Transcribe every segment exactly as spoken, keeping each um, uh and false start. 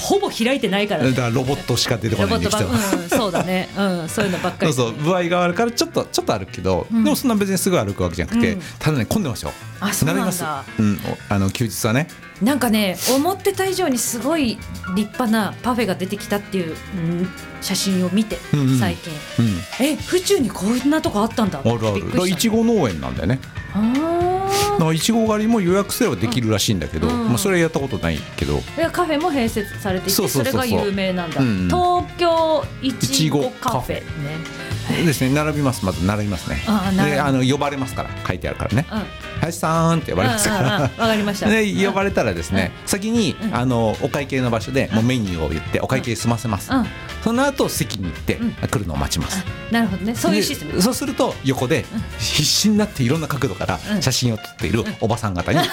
ほぼ開いてないからね。 だからロボットしか出てこないんですよ。 ロボットば、うん、そうだね、うん、そういうのばっかり、ね、 そうそう、歩合があるからちょっとちょっと歩くけど、うん、でもそんな別にすぐ歩くわけじゃなくて、うん、ただね混んでますよ。 あ、そうなんだ。 うん、あの休日はね。 なんかね、思ってた以上にすごい立派なパフェが出てきたっていう、うん、写真を見て、うんうん、最近、うん、え、府中にこんなとこあったんだってびっくりした。あるある、いちご農園なんだよね。あ、いちご狩りも予約すればできるらしいんだけど、うん、まあ、それはやったことないけど、いやカフェも併設されていて、そうそうそうそう、それが有名なんだ、うん、東京いちごカフェねですね、並びます。まず並びますね。あであの呼ばれますから、書いてあるからね、うん、林さんって呼ばれますから、わかりました。 で呼ばれたらですね、うん、先に、うん、あのお会計の場所でもうメニューを言ってお会計済ませます、うん、その後席に行って、うん、来るのを待ちます。 なるほどね、そういうシステム。 そうすると横で必死になっていろんな角度から写真を撮っているおばさん方に出会い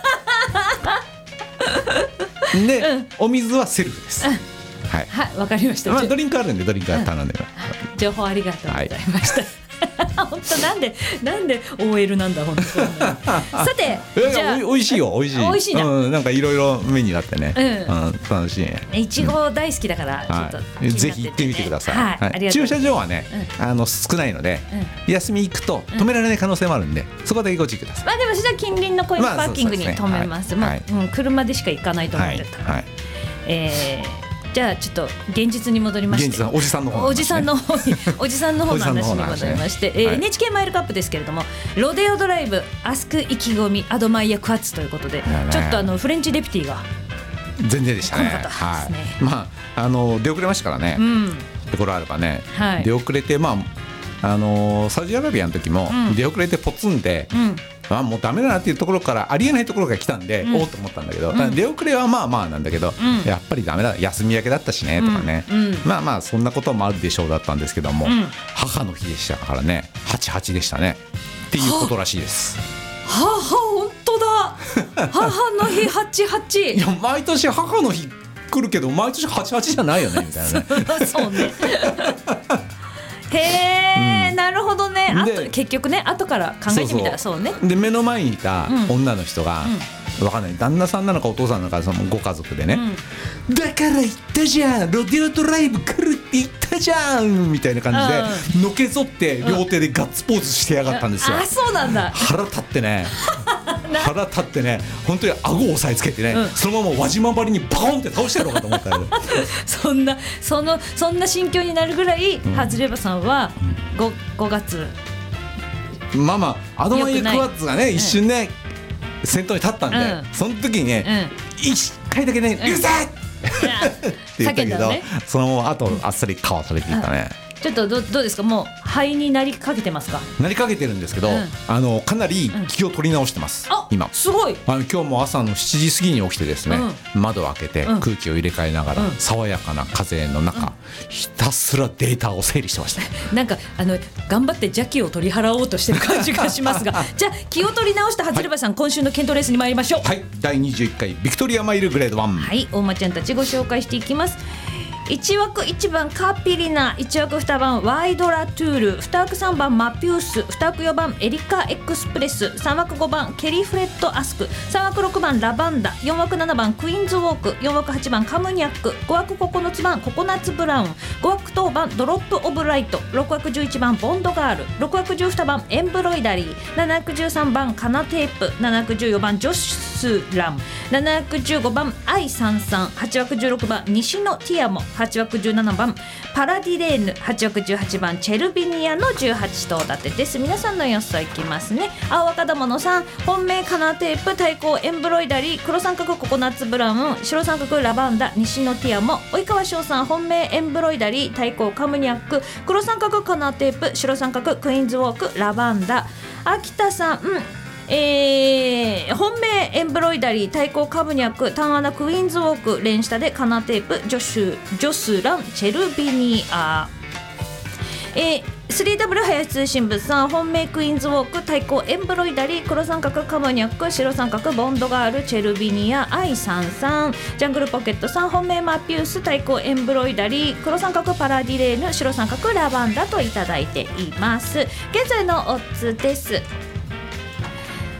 ます、うん、で、うん、お水はセルフです、うん、はい、はい、わかりました。 まあ、ドリンクあるんでドリンクは頼んで、 うん、情報ありがとうございました、はい本当なんでなんで オーエル なんだ本当にさて、じゃあおいしいよ、おいしい、 おいしいな、 うん、なんかいろいろメニューあってね、うんうん、楽しい。 いちご大好きだからちょっと、 はい、ぜひ行ってみてください、はいはい、駐車場はね、うん、あの少ないので、うん、休み行くと止められない可能性もあるんで、うん、そこでご注意ください。 まあでもそれは近隣のコインパーキングに止めます。まあ、そうですね、はい、もう、うん、車でしか行かないと思ってた、はいはい、えーじゃあちょっと現実に戻りまして、現実おじさんの方、ね、 おじさんの方におじさんの方の話に戻りまして、ね、えーはい、エヌエイチケー マイルカップですけれども、ロデオドライブアスク意気込みアドマイヤクアツということで、ね、ちょっとあのフレンチデピティが全然でしたね。 来なかったですね、 はい、まああの出遅れましたからね、うん、ところあればね、はい、出遅れて、まああのサウジアラビアの時も、うん、出遅れてポツンで、うん、あもうダメだなっていうところからありえないところが来たんで、うん、おおと思ったんだけど、うん、出遅れはまあまあなんだけど、うん、やっぱりダメだ、休み明けだったしねとかね、うんうん、まあまあそんなこともあるでしょうだったんですけども、うん、母の日でしたからね、はちはちでしたねっていうことらしいです。 はは本当だ母の日はちはちいや毎年母の日来るけど毎年はちはちじゃないよねみたいなねそうねへえ、うん、なるほどね。あと結局ね後から考えてみたらそうね。 で目の前にいた女の人が、うん、わかんない旦那さんなのかお父さんなのかそのご家族でね、うん、だから言ったじゃんロデオドライブ来るって言ったじゃんみたいな感じで、うん、のけぞって両手でガッツポーズしてやがったんですよ、 うん、あそうなんだ。 腹立ってね腹立ってね本当に顎を押さえつけてね、うん、そのまま輪島張りにバコンって倒してやろうかと思ったよそんなそのそんな心境になるぐらい、うん、ハズレバさんは 5, ごがつまあまあアドマイヤクワッツがね一瞬ね、うん、先頭に立ったんで、うん、その時にね、うん、一回だけね、うん、うるせえって言ったけど、ね、そのままあとあっさりかわされていたね、 うん、ちょっと ど, どうですか、もう肺になりかけてますか。 なりかけてるんですけど、うん、あのかなり気を取り直してます、うん、今すごい。 あの今日も朝のしちじ過ぎに起きてですね、うん、窓を開けて空気を入れ替えながら、うん、爽やかな風の中、うん、ひたすらデータを整理してましたなんかあの頑張って邪気を取り払おうとしてる感じがしますがじゃあ気を取り直したハズレバさん、はい、今週のケントレースに参りましょう。 はい、だいにじゅういっかいビクトリアマイルグレードワン、 はい、大間ちゃんたちご紹介していきます。いち枠いちばんカピリナ、いち枠にばんワイドラトゥール、に枠さんばんマピュース、に枠よんばんエリカエクスプレス、さん枠ごばんケリフレットアスク、さん枠ろくばんラバンダ、よん枠ななばんクイーンズウォーク、よん枠はちばんカムニャック、ご枠ここのつばんココナッツブラウン、ご枠とおばんドロップオブライト、ろく枠じゅういちばんボンドガール、ろく枠じゅうにばんエンブロイダリー、なな枠じゅうさんばんカナテープ、なな枠じゅうよんばんジョスラム、なな枠じゅうごばんアイさんさん、はち枠じゅうろくばん西のティアモ、はち枠じゅうななばんパラディレーヌ、はち枠じゅうはちばんチェルビニアのじゅうはち頭立てです。皆さんの予想いきますね。青赤玉のさん、本命カナテープ、対抗エンブロイダリー、黒三角ココナッツブラウン、白三角ラバンダ、西のティアモ、及川翔さん本命エンブロイダリー、対抗カムニャック、黒三角カナテープ、白三角クイーンズウォーク、ラバンダ。秋田さん、うんえー、本命エンブロイダリー、対抗カムニャック、単穴クイーンズウォーク、連下でカナテープ、ジョシュジョスランチェルビニア、えー、スリーダブリュー 林通信物さん本命クイーンズウォーク、対抗エンブロイダリー、黒三角カムニャック、白三角ボンドガール、チェルビニア、アイさんさん、ジャングルポケットさん本命マピュース、対抗エンブロイダリー、黒三角パラディレーヌ、白三角ラバンダといただいています。現在のオッズです。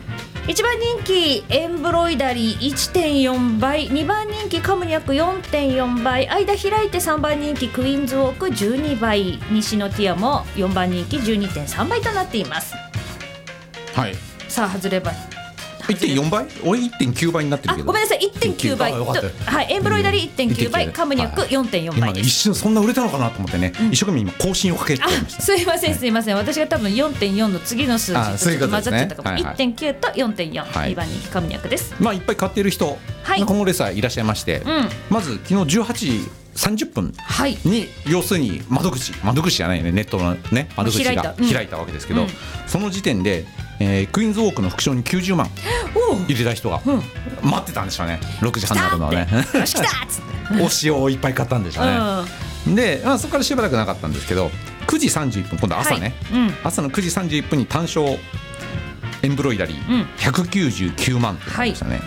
いちばん人気エンブロイダリー いってんよん 倍、にばん人気カムニャク よんてんよん 倍、間開いてさんばん人気クイーンズウォークじゅうにばい、西のティアもよんばん人気 じゅうにてんさん 倍となっています。 はい、 さあ外ればいってんよん 倍、俺 いってんきゅう 倍になってるけど、 ごめんなさい いってんきゅう 倍と、はい、エンブロイダリー いってんきゅう 倍、カムニャク よんてんよん 倍です。 今一瞬そんな売れたのかなと思ってね、うん、一生懸命今更新をかけてました。 すいませんすいません、はい、私が多分 よんてんよん の次の数字とちょっと混ざっちゃったかも、ね、はいはい、いってんきゅう と よんてんよん、はい、にばん人気カムニャクです。 まあいっぱい買っている人、はい、このレーサーいらっしゃいまして、うん、まず昨日じゅうはちじさんじゅっぷんに、はい、要するに窓口窓口じゃないね、ネットの、ね、窓口が開いたわけですけど、うん、その時点で、えー、クイーンズウォークの副賞にきゅうじゅうまん入れた人が待ってたんでしょうね、ろくじはんになるのはね。 よし来たっつって推しをいっぱい買ったんでしょうね、うん、で、まあ、そこからしばらくなかったんですけど、くじさんじゅういっぷん、今度朝ね、はい、うん、朝のくじさんじゅういっぷんに単勝エンブロイダリーひゃくきゅうじゅうきゅうまんってなりましたね、はい、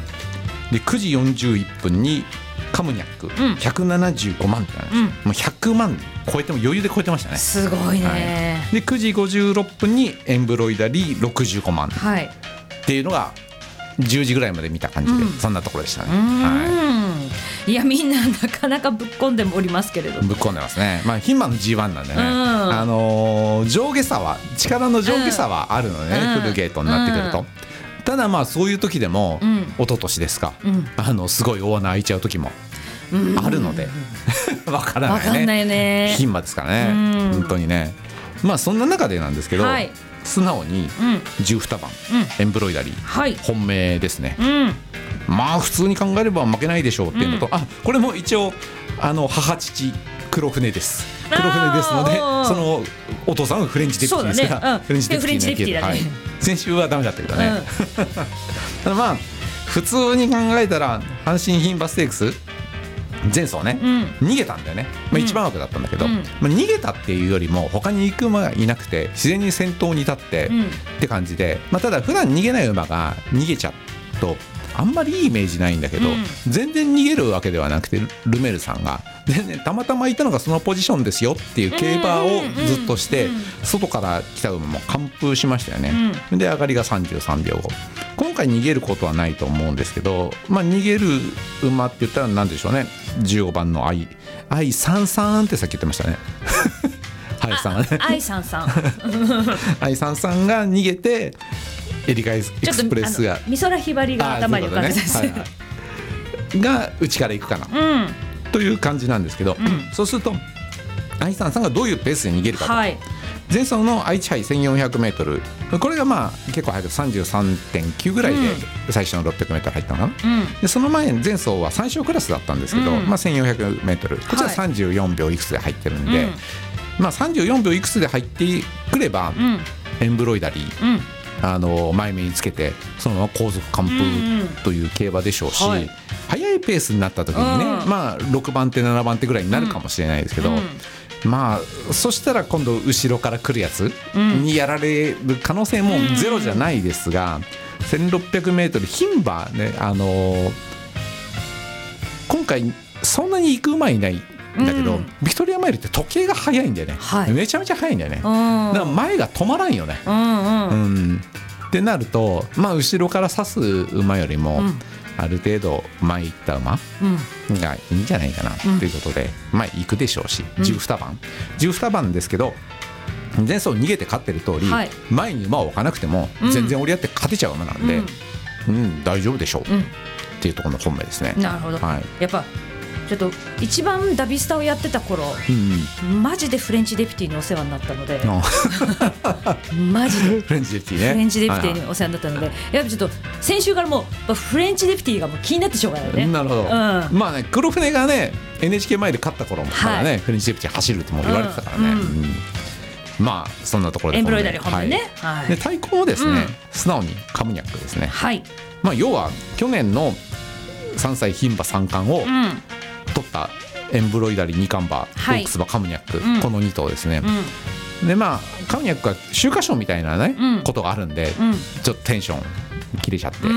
でくじよんじゅういっぷんにカムニャックひゃくななじゅうごまんってなりました、うん、もうひゃくまん超えても余裕で超えてましたね。 すごいね、 はい、でくじごじゅうろっぷんにエンブロイダリーろくじゅうごまん、はい、っていうのがじゅうじぐらいまで見た感じで、うん、そんなところでしたね。はい、いやみんななかなかぶっ込んでおりますけれども、 ぶっ込んでますね。まあ牝馬の ジーワン なんでね、うん、あのー、上下差は力の上下差はあるのでね、うん、フルゲートになってくると、うん、ただまあそういう時でも、うん、一昨年ですか、うん、あのすごい大穴開いちゃう時もあるので、うん、分からないね、分かんないね、牝馬ですからね、うん、本当にね。まあそんな中でなんですけど、はい、素直にじゅうにばん、うん、エンブロイダリー、はい、本命ですね、うん、まあ普通に考えれば負けないでしょうっていうのと、うん、あこれも一応あの母父黒船です、黒船ですので、そのお父さんはフレンチデプティですから、ね、うん、フレンチデプティだね、はい、先週はダメだったけどね、うん、ただまあ普通に考えたら阪神牝馬ステークス前走ね、うん、逃げたんだよね、まあ、一番枠だったんだけど、うん、まあ、逃げたっていうよりも他に行く馬がいなくて自然に先頭に立って、うん、って感じで、まあ、ただ普段逃げない馬が逃げちゃうとあんまりいいイメージないんだけど、うん、全然逃げるわけではなくてルメルさんが全然たまたまいたのがそのポジションですよっていう競馬をずっとして外から来た馬も完封しましたよね、うん、で上がりがさんじゅうさんびょうご、今回逃げることはないと思うんですけど、まあ、逃げる馬って言ったら何でしょうね、じゅうごばんの愛愛さんさんってさっき言ってましたね愛さんがね愛さんさん愛さんさんが逃げてエリカエクスプレスが美空ひばりが頭に浮かべてですね、 が内から行くかな、うん、という感じなんですけど、うん、そうすると愛さんさんがどういうペースで逃げるかと、はい、前走の愛知杯 せんよんひゃくメートル、これがまあ結構早く さんじゅうさんてんきゅう ぐらいで最初のろっぴゃくメートル入ったのかな、うん、でその前前走はさん勝クラスだったんですけど、うん、まあ、せんよんひゃくメートルこちらさんじゅうよんびょういくつで入ってるんで、はい、まあ、さんじゅうよんびょういくつで入ってくれば、うん、エンブロイダリー、うん、あの前目につけてそのまま後続完封という競馬でしょうし、うんうん、はい、速いペースになった時にね、うん、まあ、ろくばん手ななばん手ぐらいになるかもしれないですけど、うんうん、まあ、そしたら今度後ろから来るやつにやられる可能性もゼロじゃないですが、うん、せんろっぴゃくメートル牝馬ね、あのー、今回そんなに行く馬いないだけど、うん、ビクトリアマイルって時計が速いんだよね、はい、めちゃめちゃ速いんだよね、うん、だから前が止まらんよね、うんうんうん、ってなると、まあ、後ろから刺す馬よりも、うん、ある程度前行った馬がいいんじゃないかなということで、うん、前行くでしょうし、じゅうにばんじゅうにばんですけど前走逃げて勝ってる通り、はい、前に馬を置かなくても全然折り合って勝てちゃう馬なんで、うんうん、大丈夫でしょう、うん、っていうところの本命ですね。 なるほど、はい、やっぱちょっと一番ダビスタをやってた頃、うんうん、マジでフレンチデプティにお世話になったのでマジでフレンチデプティね、 フレンチデプティにお世話になったので、はいはい、やっぱちょっと先週からもうフレンチデプティがもう気になってしょうがないよね。 なるほど、うん、まあね、黒船がね エヌエイチケー 前で勝った頃からね、はい、フレンチデプティ走るっても言われてたからね、うんうん、まあそんなところでエンブロイダリー本命ね、はいはい、 で対抗もですね、うん、素直にカムニャックですね、はい、まあ、要は去年のさんさい牝馬さん冠を、うん、取ったエンブロイダリーに冠馬、はい、オークス馬カムニャック、うん、このに頭ですね、うん、でまあカムニャックは秋華賞みたいなね、うん、ことがあるんで、うん、ちょっとテンション切れちゃって、うん、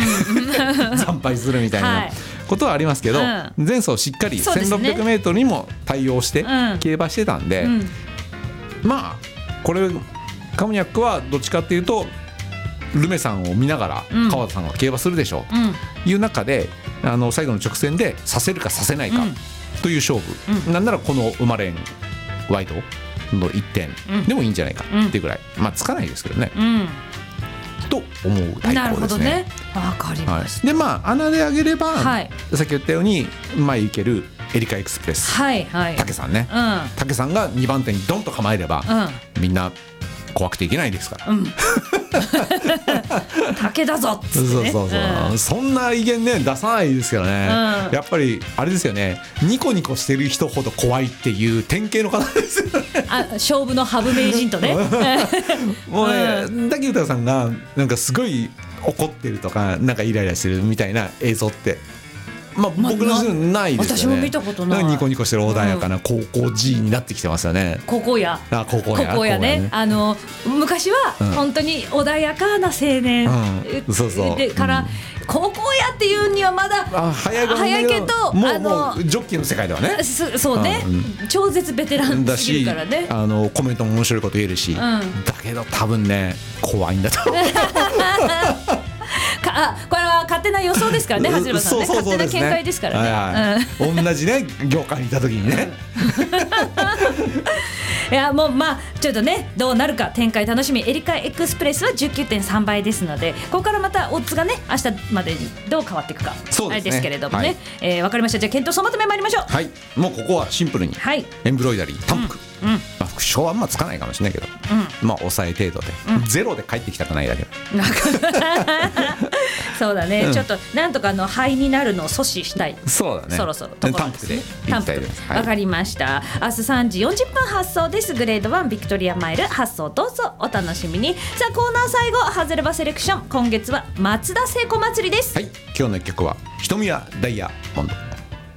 惨敗するみたいなことはありますけど、はい、前走しっかり せんろっぴゃくメートルにも対応して競馬してたんで、うん、まあこれカムニャックはどっちかっていうとルメさんを見ながら川田さんが競馬するでしょう、うん、いう中であの最後の直線でさせるかさせないかという勝負、うん、なんならこの馬連ワイドのいってんでもいいんじゃないかっていうぐらい、まあつかないですけどね、うん、と思う対抗ですね。 ね、わかりました。 はい、でまあ穴で上げれば、はい、さっき言ったように前行けるエリカエクスプレス、はいはい、竹さんね、うん、竹さんがにばん手にドンと構えれば、うん、みんな怖くていけないですから、うん、 竹だぞっつってね、 そうそうそう、うん、そんな威厳ね出さないですけどね、うん、やっぱりあれですよね、ニコニコしてる人ほど怖いっていう典型の方ですよね。 あ、勝負の羽生名人とねもうね、うん、竹豊さんがなんかすごい怒ってるとかなんかイライラしてるみたいな映像ってまあ、僕の人ないですよね。 私も見たことない。 ニコニコしてる穏やかな高校 G になってきてますよね。 高校や。 あ、高校や。 高校やね。あの昔は本当に穏やかな青年、 うん、そうそうでから、うん、高校やっていうにはまだ早いけど、 もう、もうジョッキーの世界ではね。 そうね、うん、超絶ベテランすぎるからね。 あのコメントも面白いこと言えるし、うん、だけど多分ね怖いんだと思う。 かこれは勝手な予想ですからね、はずればさんね、勝手な見解ですからね、はいはい、うん、同じね業界にいた時にねいやもうまあちょっとねどうなるか展開楽しみ。エリカエクスプレスは じゅうきゅうてんさん 倍ですので、ここからまたオッズがね明日までにどう変わっていくか、そうですね、あれですけれどもね、はい、えー、分かりました。じゃあ検討総まとめ参りましょう。 はい、もうここはシンプルに、はい、エンブロイダリー単服、うんうん、まあ、副賞はあんまつかないかもしれないけど、うん、まあ抑え程度で、うん、ゼロで帰ってきたくないだけそうだね、うん、ちょっとなんとかの灰になるのを阻止したい。 そうだね、 そろそろところですね。 単服でいきたいです。 わ、はい、かりました。明日さんじよんじゅっぷん発送です。グレードワンビクトリアマイル発送どうぞお楽しみに。さあコーナー最後ハズレバセレクション、今月は松田聖子祭りです。 はい、今日の一曲は瞳はダイヤモンド。